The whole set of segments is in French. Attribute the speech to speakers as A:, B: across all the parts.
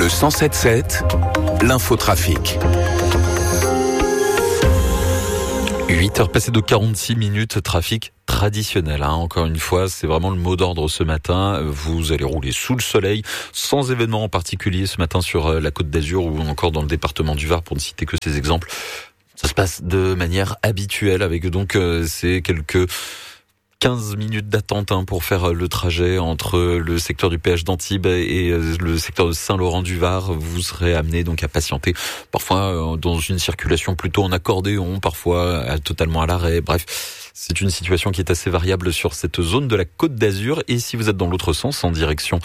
A: Le 107.7, l'infotrafic.
B: 8h passées de 46 minutes, trafic traditionnel. Encore une fois, c'est vraiment le mot d'ordre ce matin. Vous allez rouler sous le soleil, sans événement en particulier ce matin sur la Côte d'Azur ou encore dans le département du Var, pour ne citer que ces exemples. Ça se passe de manière habituelle avec donc ces quelques 15 minutes d'attente pour faire le trajet entre le secteur du péage d'Antibes et le secteur de Saint-Laurent-du-Var. Vous serez amené donc à patienter, parfois dans une circulation plutôt en accordéon, parfois totalement à l'arrêt. Bref, c'est une situation qui est assez variable sur cette zone de la Côte d'Azur. Et si vous êtes dans l'autre sens, en direction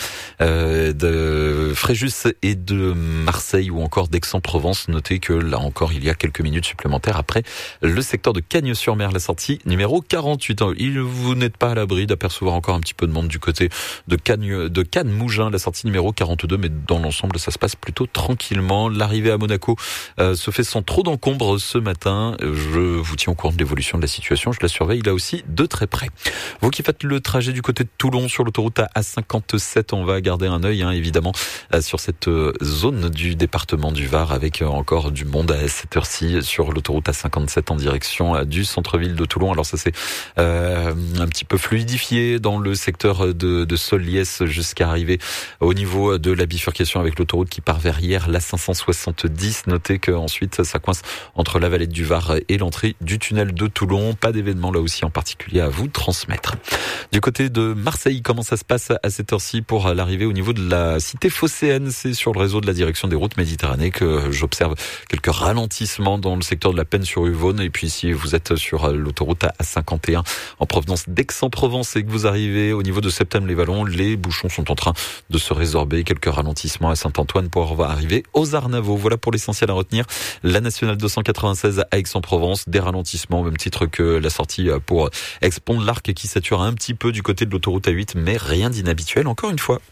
B: de Fréjus et de Marseille ou encore d'Aix-en-Provence, notez que là encore il y a quelques minutes supplémentaires après le secteur de Cagnes-sur-Mer, la sortie numéro 48. Vous n'êtes pas à l'abri d'apercevoir encore un petit peu de monde du côté de Cannes-Mougins, la sortie numéro 42, mais dans l'ensemble ça se passe plutôt tranquillement. L'arrivée à Monaco se fait sans trop d'encombre ce matin. Je vous tiens au courant de l'évolution de la situation, je la surveille là aussi de très près. Vous qui faites le trajet du côté de Toulon sur l'autoroute A57, on va garder un œil évidemment sur cette zone du département du Var, avec encore du monde à cette heure-ci sur l'autoroute A57 en direction du centre-ville de Toulon. Alors ça c'est un petit peu fluidifié dans le secteur de Solliès jusqu'à arriver au niveau de la bifurcation avec l'autoroute qui part vers hier, la 570. Notez qu'ensuite ça coince entre la vallée du Var et l'entrée du tunnel de Toulon. Pas d'événement là aussi en particulier à vous transmettre. Du côté de Marseille, comment ça se passe à cette heure-ci pour l'arrivée au niveau de la cité phocéenne? C'est sur le réseau de la direction des routes Méditerranée que j'observe quelques ralentissements dans le secteur de la Peine-sur-Yvonne. Et puis si vous êtes sur l'autoroute A51 en provenance d'Aix-en-Provence et que vous arrivez au niveau de Septèmes-les-Vallons, les bouchons sont en train de se résorber. Quelques ralentissements à Saint-Antoine pour arriver aux Arnavaux. Voilà pour l'essentiel à retenir. La nationale 296 à Aix-en-Provence, des ralentissements au même titre que la sortie pour Aix-Pont de l'Arc qui sature un petit peu du côté de l'autoroute A8, mais rien d'inhabituel encore une fois.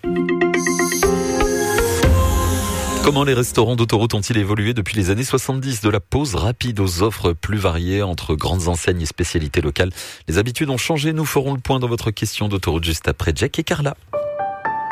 B: Comment les restaurants d'autoroute ont-ils évolué depuis les années 70? De la pause rapide aux offres plus variées entre grandes enseignes et spécialités locales. Les habitudes ont changé. Nous ferons le point dans votre question d'autoroute juste après Jack et Carla.